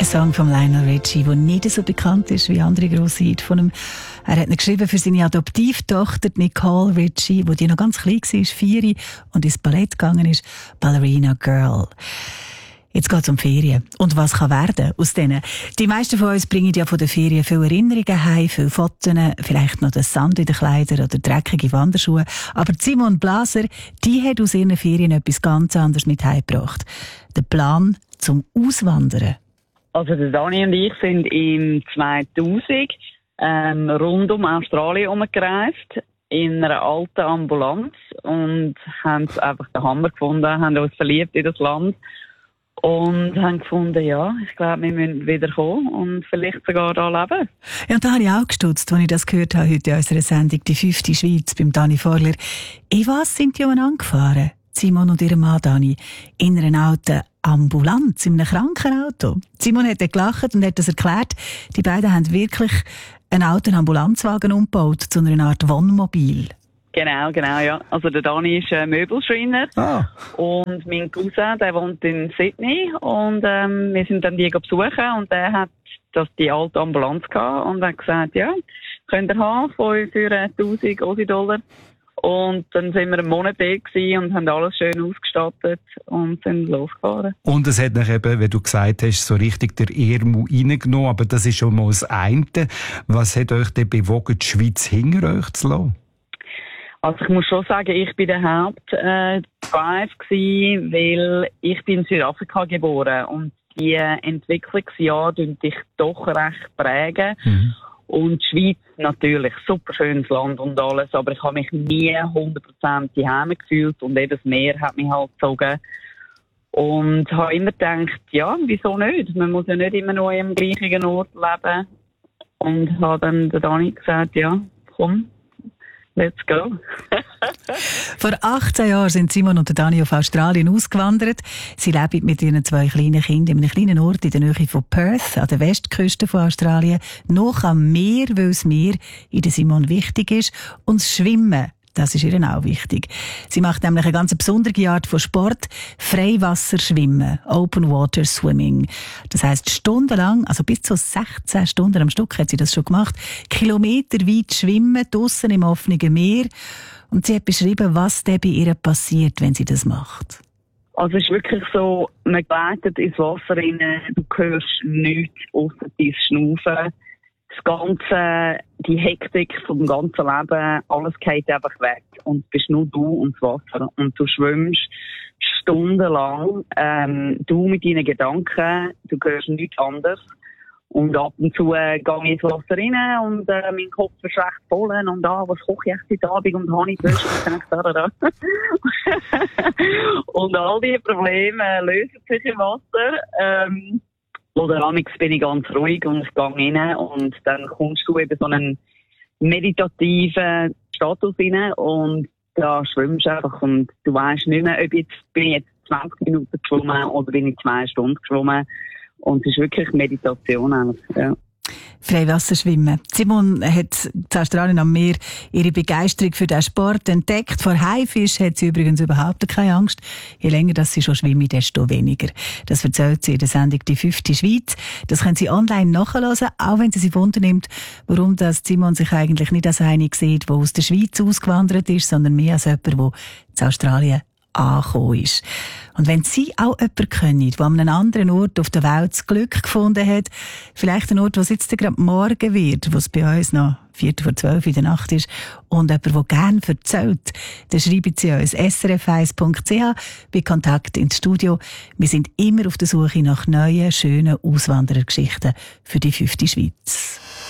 Song von Lionel Richie, der nicht so bekannt ist wie andere grosse Hits von ihm. Er hat ihn geschrieben für seine Adoptivtochter Nicole Richie, die noch ganz klein war, 4 und ins Ballett gegangen ist, Ballerina Girl. Jetzt geht es um Ferien. Und was kann werden aus denen? Die meisten von uns bringen ja von den Ferien viele Erinnerungen heim, viele Fotos, vielleicht noch den Sand in den Kleidern oder dreckige Wanderschuhe. Aber Simone Blaser, die hat aus ihren Ferien etwas ganz anderes mit heimgebracht. Den Plan zum Auswandern. Also der Dani und ich sind im 2000 rund um Australien herumgereist, in einer alten Ambulanz, und haben einfach den Hammer gefunden, haben uns verliebt in das Land. Und haben gefunden, ja, ich glaube, wir müssen wieder kommen und vielleicht sogar da leben. Ja, und da habe ich auch gestutzt, als ich das gehört habe, heute in unserer Sendung «Die 5. Schweiz» beim Dani Vorler. In was sind die angefahren, Simon und ihr Mann Dani? In einer alten Ambulanz, in einem Krankenauto. Simon hat gelacht und hat das erklärt. Die beiden haben wirklich einen alten Ambulanzwagen umgebaut zu einer Art Wohnmobil. Genau, ja. Also der Dani ist Möbelschreiner. Und mein Cousin, der wohnt in Sydney, und wir sind dann die besuchen, und der hat die alte Ambulanz gehabt und hat gesagt, ja, könnt ihr haben für 1000 Aussie-Dollar. Und dann sind wir einen Monat da gewesen und haben alles schön ausgestattet und sind losgefahren. Und es hat nach eben, wie du gesagt hast, so richtig der Ärmel reingenommen, aber das ist schon mal das eine. Was hat euch denn bewogen, die Schweiz hinter euch zu lassen? Also ich muss schon sagen, ich bin der Hauptdrive gewesen, weil ich bin in Südafrika geboren, und die Entwicklungsjahre prägen dich doch recht prägen. Mhm. Und die Schweiz natürlich, super schönes Land und alles, aber ich habe mich nie 100% daheim gefühlt, und eben das Meer hat mich halt gezogen. Und habe immer gedacht, ja, wieso nicht? Man muss ja nicht immer nur im gleichen Ort leben. Und habe dann der Dani gesagt, ja, komm, let's go. Vor 18 Jahren sind Simon und Dani auf Australien ausgewandert. Sie leben mit ihren 2 kleinen Kindern in einem kleinen Ort in der Nähe von Perth, an der Westküste von Australien, noch am Meer, weil das Meer in der Simon wichtig ist, und das Schwimmen, das ist ihr auch wichtig. Sie macht nämlich eine ganz besondere Art von Sport, Freiwasserschwimmen, Open Water Swimming. Das heisst, stundenlang, also bis zu 16 Stunden am Stück hat sie das schon gemacht, kilometerweit schwimmen, draussen im offenen Meer. Und sie hat beschrieben, was denn bei ihr passiert, wenn sie das macht. Also es ist wirklich so, man gleitet ins Wasser rein, du hörst nichts ausser dein Schnaufen. Das Ganze, die Hektik vom ganzen Leben, alles geht einfach weg. Und es bist nur du und das Wasser. Und du schwimmst stundenlang, du mit deinen Gedanken, du hörst nichts anderes. Und ab und zu gehe ich ins Wasser rein, und mein Kopf ist recht voll. Und was koche ich jetzt heute Abend? Und habe ich Frühstück? Und all diese Probleme lösen sich im Wasser. Oder amigs bin ich ganz ruhig und ich gehe rein, und dann kommst du eben so einen meditativen Status rein, und da schwimmst du einfach, und du weisst nicht mehr, ob bin ich jetzt 20 Minuten geschwommen oder bin ich 2 Stunden geschwommen. Und es ist wirklich Meditation eigentlich, ja. Freiwasserschwimmen. Simon hat in Australien am Meer ihre Begeisterung für diesen Sport entdeckt. Vor Haifisch hat sie übrigens überhaupt keine Angst. Je länger dass sie schon schwimmt, desto weniger. Das erzählt sie in der Sendung «Die 5. Schweiz». Das können Sie online nachhören, auch wenn sie sich wundernimmt, warum das Simon sich eigentlich nicht als eine sieht, der aus der Schweiz ausgewandert ist, sondern mehr als jemand, der in Australien angekommen ist. Und wenn Sie auch jemanden kennen, der an einem anderen Ort auf der Welt das Glück gefunden hat, vielleicht ein Ort, wo es jetzt gerade morgen wird, wo es bei uns noch 11:45 in der Nacht ist, und jemand, der gerne erzählt, dann schreiben Sie uns srf1.ch bei Kontakt ins Studio. Wir sind immer auf der Suche nach neuen, schönen Auswanderergeschichten für die 5. Schweiz.